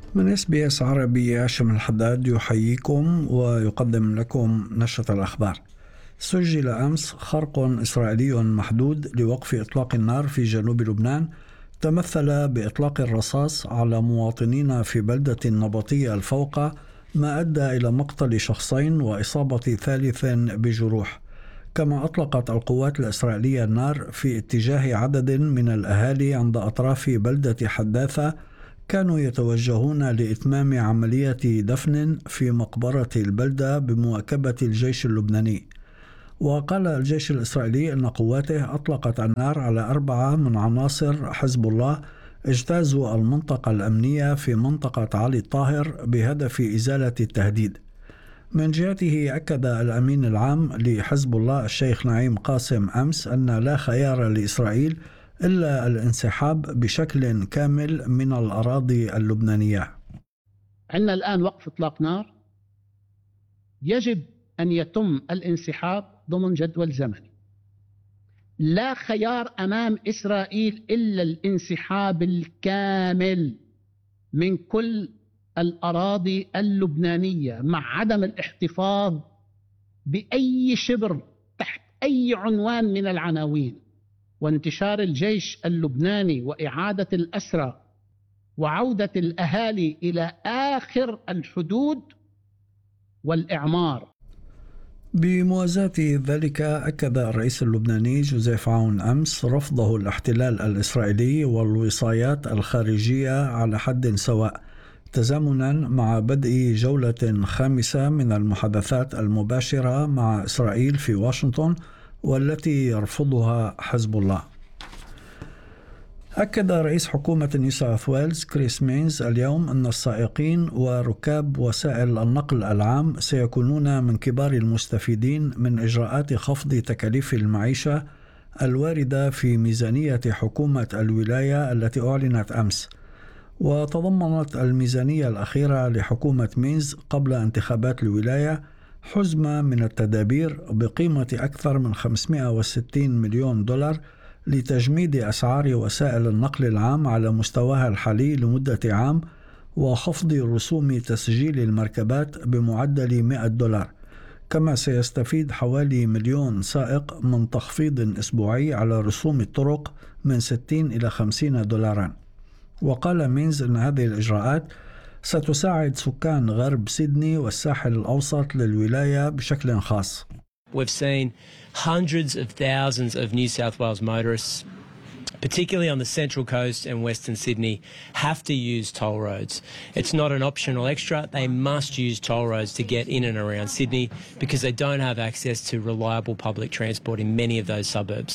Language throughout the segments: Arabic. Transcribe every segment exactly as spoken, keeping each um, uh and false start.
من اس بي اس عربي، هاشم الحداد يحييكم ويقدم لكم نشرة الأخبار. سجل أمس خرق إسرائيلي محدود لوقف إطلاق النار في جنوب لبنان، تمثل بإطلاق الرصاص على مواطنين في بلدة نبطية الفوقة، ما أدى إلى مقتل شخصين وإصابة ثالث بجروح. كما أطلقت القوات الإسرائيلية النار في اتجاه عدد من الأهالي عند أطراف بلدة حداثة، كانوا يتوجهون لإتمام عملية دفن في مقبرة البلدة بمواكبة الجيش اللبناني. وقال الجيش الإسرائيلي أن قواته أطلقت النار على أربعة من عناصر حزب الله اجتازوا المنطقة الأمنية في منطقة علي الطاهر بهدف إزالة التهديد. من جهته أكد الأمين العام لحزب الله الشيخ نعيم قاسم أمس أن لا خيار لإسرائيل إلا الانسحاب بشكل كامل من الأراضي اللبنانية. عندنا الآن وقف إطلاق نار، يجب أن يتم الانسحاب ضمن جدول زمني. لا خيار أمام إسرائيل إلا الانسحاب الكامل من كل الأراضي اللبنانية، مع عدم الاحتفاظ بأي شبر تحت أي عنوان من العناوين، وانتشار الجيش اللبناني وإعادة الأسرى وعودة الأهالي إلى آخر الحدود والإعمار. بموازاة ذلك، أكد الرئيس اللبناني جوزيف عون أمس رفضه الاحتلال الإسرائيلي والوصايات الخارجية على حد سواء، تزامنا مع بدء جولة خامسة من المحادثات المباشرة مع إسرائيل في واشنطن، والتي يرفضها حزب الله. أكد رئيس حكومة نيو ساوث ويلز كريس مينز اليوم أن السائقين وركاب وسائل النقل العام سيكونون من كبار المستفيدين من إجراءات خفض تكاليف المعيشة الواردة في ميزانية حكومة الولاية التي أعلنت أمس. وتضمنت الميزانية الأخيرة لحكومة مينز قبل انتخابات الولاية حزمة من التدابير بقيمة أكثر من خمسمائة وستين مليون دولار لتجميد أسعار وسائل النقل العام على مستواها الحالي لمدة عام، وخفض رسوم تسجيل المركبات بمعدل مائة دولار. كما سيستفيد حوالي مليون سائق من تخفيض أسبوعي على رسوم الطرق من ستين إلى خمسين دولارا. وقال مينز أن هذه الإجراءات ستساعد سكان غرب سيدني والساحل الأوسط للولاية بشكل خاص. We've seen hundreds of thousands of New South Wales motorists, particularly on the Central Coast and Western Sydney, have to use toll roads. It's not an optional extra. They must use toll roads to get in and around Sydney because they don't have access to reliable public transport in many of those suburbs.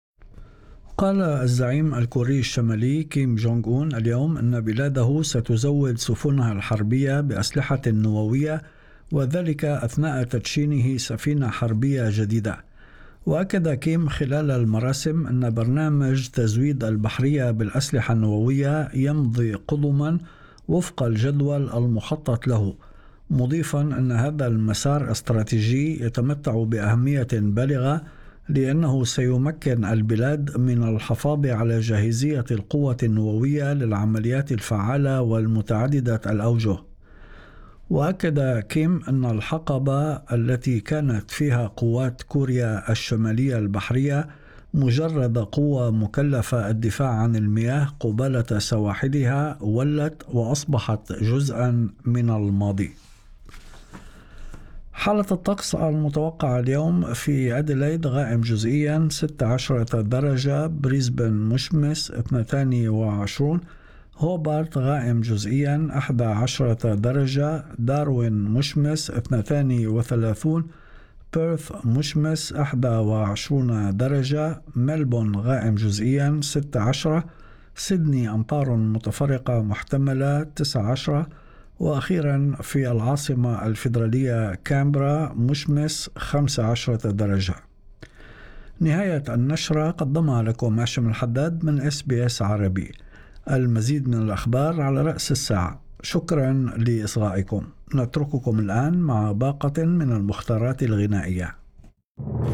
قال الزعيم الكوري الشمالي كيم جونغ أون اليوم أن بلاده ستزود سفنها الحربية بأسلحة نووية، وذلك أثناء تدشينه سفينة حربية جديدة. وأكد كيم خلال المراسم أن برنامج تزويد البحرية بالأسلحة النووية يمضي قدما وفق الجدول المخطط له، مضيفا أن هذا المسار استراتيجي يتمتع بأهمية بالغة لأنه سيمكن البلاد من الحفاظ على جاهزية القوة النووية للعمليات الفعالة والمتعددة الأوجه. وأكد كيم أن الحقبة التي كانت فيها قوات كوريا الشمالية البحرية مجرد قوة مكلفة الدفاع عن المياه قبالة سواحلها ولت وأصبحت جزءا من الماضي. حالة الطقس المتوقعة اليوم: في أديلايد غائم جزئيا ستة عشر درجة، بريسبن مشمس اثنتان وعشرون، هوبارت غائم جزئيا أحد عشر درجة، داروين مشمس اثنتان وثلاثون، بيرث مشمس أحد وعشرون درجة، ملبون غائم جزئيا ستة عشر، سيدني أمطار متفرقة محتملة تسعة عشر، وأخيرا في العاصمة الفيدرالية كامبرا مشمس خمسة عشر درجة. نهاية النشرة قدمها لكم هاشم الحداد من اس بي اس عربي. المزيد من الأخبار على رأس الساعة. شكرا لإصغائكم. نترككم الآن مع باقة من المختارات الغنائية.